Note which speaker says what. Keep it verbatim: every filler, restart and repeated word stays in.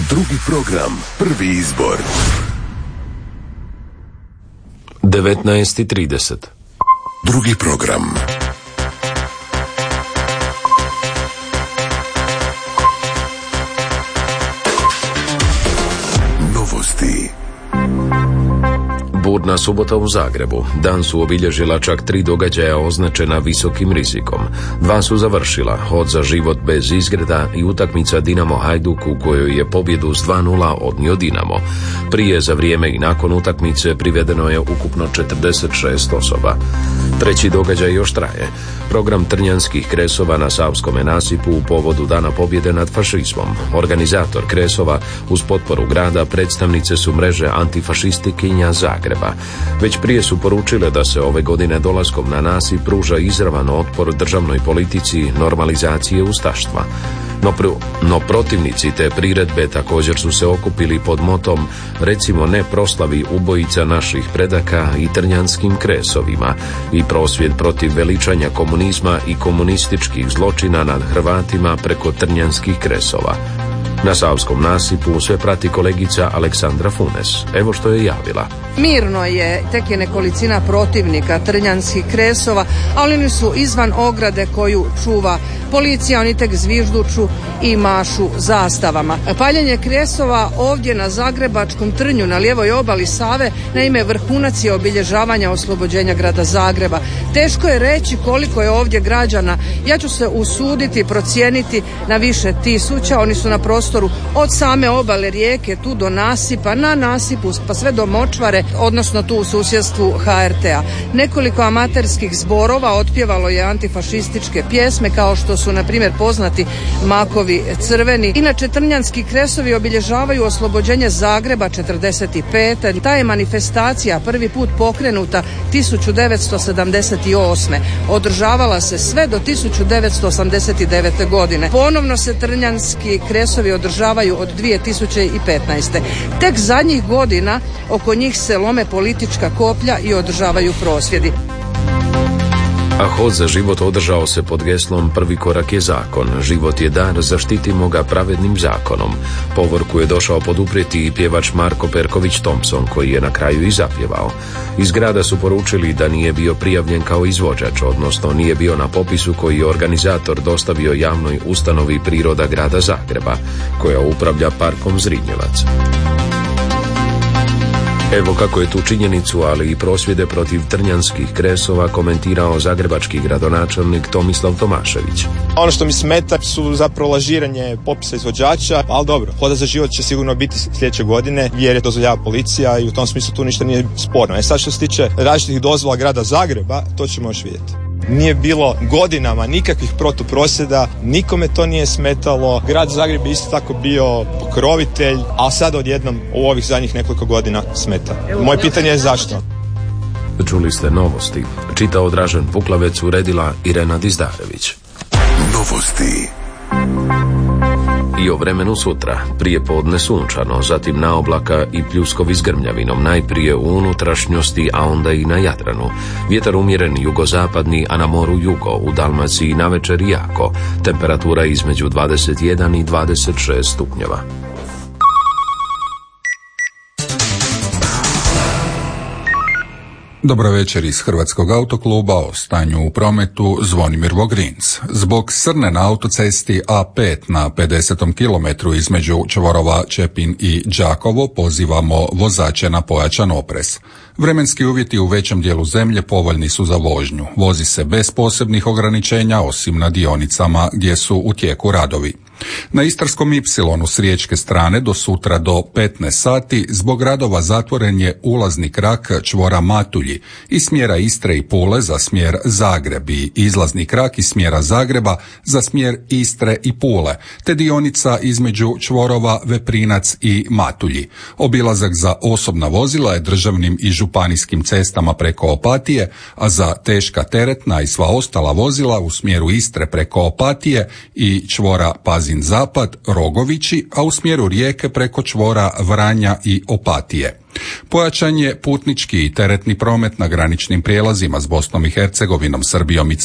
Speaker 1: Drugi program, prvi izbor.
Speaker 2: devetnaest i trideset.
Speaker 1: Drugi program. Novosti.
Speaker 2: Burna subota u Zagrebu. Dan su obilježila čak tri događaja označena visokim rizikom. Dva su završila, hod za život bez izgreda i utakmica Dinamo Hajduk u kojoj je pobjedu s dva nula odnio Dinamo. Prije, za vrijeme i nakon utakmice privedeno je ukupno četrdeset šest osoba. Treći događaj još traje. Program Trnjanskih kresova na Savskome nasipu u povodu Dana pobjede nad fašizmom. Organizator kresova uz potporu grada predstavnice su mreže antifašistikinja Zagreba. Već prije su poručile da se ove godine dolaskom na nasip pruža izravan otpor državnoj politici normalizacije ustaštva. No, pr- no protivnici te priredbe također su se okupili pod motom recimo ne proslavi ubojica naših predaka i trnjanskim kresovima i prosvjed protiv veličanja komunizma i komunističkih zločina nad Hrvatima preko trnjanskih kresova. Na Savskom nasipu sve prati kolegica Aleksandra Funes. Evo što je javila.
Speaker 3: Mirno je, tek je nekolicina protivnika trnjanskih kresova, ali oni su izvan ograde koju čuva policija, oni tek zvižduču i mašu zastavama. Paljenje kresova ovdje na Zagrebačkom Trnju, na lijevoj obali Save, naime vrhunac je obilježavanja oslobođenja grada Zagreba. Teško je reći koliko je ovdje građana. Ja ću se usuditi procijeniti na više tisuća. Oni su na prostoru od same obale rijeke tu do nasipa, na nasipu pa sve do močvare, odnosno tu u susjedstvu ha er te a. Nekoliko amaterskih zborova otpjevalo je antifašističke pjesme kao što su na primjer poznati Makovi crveni. Inače trnjanski kresovi obilježavaju oslobođenje Zagreba četrdeset pete. Ta je manifestacija prvi put pokrenuta tisuću devetsto sedamdeset osme. Održavala se sve do tisuću devetsto osamdeset devete. godine. Ponovno se trnjanski kresovi održavaju od dvije tisuće petnaeste. Tek zadnjih godina oko njih se lome politička koplja i održavaju prosvjedi.
Speaker 2: A hod za život održao se pod geslom Prvi korak je zakon, život je dar, zaštitimo ga pravednim zakonom. Povorku je došao poduprijeti i pjevač Marko Perković Thompson, koji je na kraju i zapjevao. Iz grada su poručili da nije bio prijavljen kao izvođač, odnosno nije bio na popisu koji je organizator dostavio javnoj ustanovi Priroda grada Zagreba, koja upravlja parkom Zrinjevac. Evo kako je tu činjenicu, ali i prosvjede protiv trnjanskih kresova komentirao zagrebački gradonačelnik Tomislav Tomašević.
Speaker 4: Ono što mi smeta su zapravo lažiranje popisa izvođača, ali dobro, hoda za život će sigurno biti sljedeće godine jer je dozvoljava policija i u tom smislu tu ništa nije sporno. E sad što se tiče različitih dozvola grada Zagreba, to ćemo još vidjeti. Nije bilo godinama nikakvih protuprosjeda, nikome to nije smetalo. Grad Zagreb je isto tako bio pokrovitelj, a sad odjednom u ovih zadnjih nekoliko godina smeta. Moje pitanje je zašto?
Speaker 2: Čuli ste novosti. Čitao Dražen Puklavec, uredila Irena Dizdarević.
Speaker 1: Novosti.
Speaker 2: I o vremenu sutra, prije podne sunčano, zatim na oblaka i pljuskovi s grmljavinom, najprije u unutrašnjosti, a onda i na Jadranu. Vjetar umjeren jugozapadni, a na moru jugo, u Dalmaciji navečer jako. Temperatura između dvadeset jedan i dvadeset šest stupnjeva.
Speaker 5: Dobro večer iz Hrvatskog autokluba, o stanju u prometu Zvonimir Vogrinc. Zbog srne na autocesti A pet na pedesetom kilometru između čvorova Čepin i Đakovo pozivamo vozače na pojačan oprez. Vremenski uvjeti u većem dijelu zemlje povoljni su za vožnju. Vozi se bez posebnih ograničenja, osim na dionicama gdje su u tijeku radovi. Na Istarskom ipsilonu s riječke strane do sutra do petnaest sati zbog radova zatvoren je ulazni krak čvora Matulji iz smjera Istre i Pule za smjer Zagreb i izlazni krak iz smjera Zagreba za smjer Istre i Pule, te dionica između čvorova Veprinac i Matulji. Obilazak za osobna vozila je državnim i županijskim cestama preko Opatije, a za teška teretna i sva ostala vozila u smjeru Istre preko Opatije i čvora Pazin Zapad, Rogovići, a u smjeru Rijeke preko čvora Vranja i Opatije. Pojačan je putnički i teretni promet na graničnim prijelazima s Bosnom i Hercegovinom, Srbijom i